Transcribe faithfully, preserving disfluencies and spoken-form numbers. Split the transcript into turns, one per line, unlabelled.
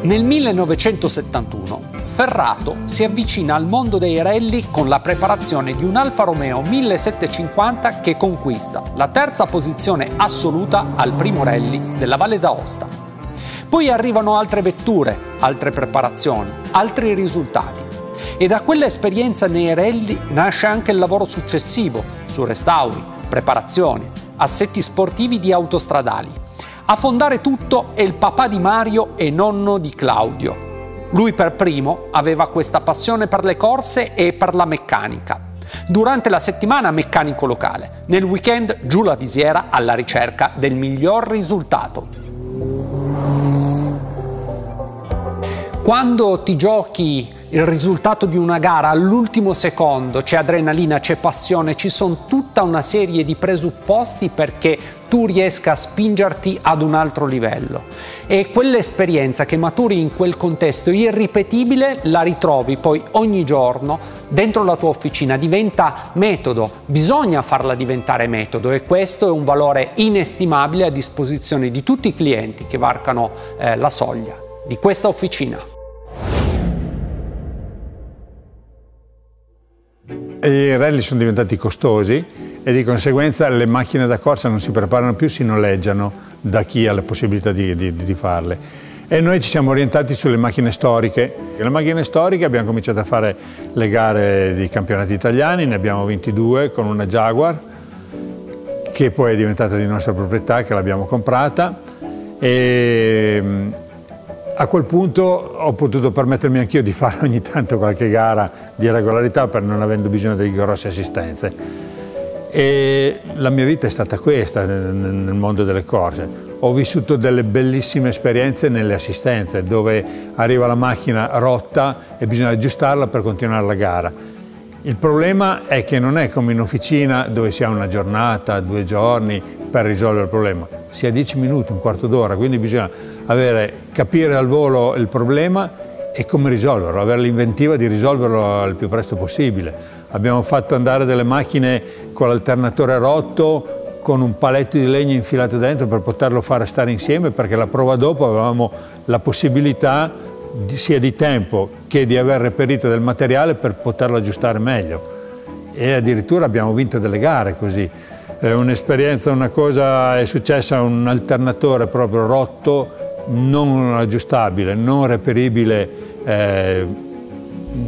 Nel millenovecentosettantuno Ferrato si avvicina al mondo dei rally con la preparazione di un Alfa Romeo millesettecentocinquanta che conquista la terza posizione assoluta al primo rally della Valle d'Aosta. Poi arrivano altre vetture, altre preparazioni, altri risultati. E da quell'esperienza nei rally nasce anche il lavoro successivo su restauri, preparazioni, assetti sportivi di autostradali. A fondare tutto è il papà di Mario e nonno di Claudio. Lui per primo aveva questa passione per le corse e per la meccanica. Durante la settimana meccanico locale, nel weekend giù la visiera alla ricerca del miglior risultato. Quando ti giochi il risultato di una gara all'ultimo secondo, c'è adrenalina, c'è passione, ci sono tutta una serie di presupposti perché tu riesca a spingerti ad un altro livello. E quell'esperienza che maturi in quel contesto irripetibile la ritrovi poi ogni giorno dentro la tua officina, diventa metodo, bisogna farla diventare metodo e questo è un valore inestimabile a disposizione di tutti i clienti che varcano eh, la soglia di questa officina.
I rally sono diventati costosi e di conseguenza le macchine da corsa non si preparano più, si noleggiano da chi ha la possibilità di, di, di farle. E noi ci siamo orientati sulle macchine storiche. Le macchine storiche abbiamo cominciato a fare le gare di campionati italiani, ne abbiamo ventidue con una Jaguar, che poi è diventata di nostra proprietà, che l'abbiamo comprata. E a quel punto ho potuto permettermi anch'io di fare ogni tanto qualche gara di regolarità per non avendo bisogno di grosse assistenze. E la mia vita è stata questa nel mondo delle corse. Ho vissuto delle bellissime esperienze nelle assistenze dove arriva la macchina rotta e bisogna aggiustarla per continuare la gara. Il problema è che non è come in officina dove si ha una giornata, due giorni per risolvere il problema. Si ha dieci minuti, un quarto d'ora, quindi bisogna avere, capire al volo il problema e come risolverlo, avere l'inventiva di risolverlo il più presto possibile. Abbiamo fatto andare delle macchine con l'alternatore rotto, con un paletto di legno infilato dentro per poterlo fare stare insieme, perché la prova dopo avevamo la possibilità di, sia di tempo che di aver reperito del materiale per poterlo aggiustare meglio. E addirittura abbiamo vinto delle gare così. È un'esperienza, una cosa, è successa un alternatore proprio rotto, non aggiustabile, non reperibile eh,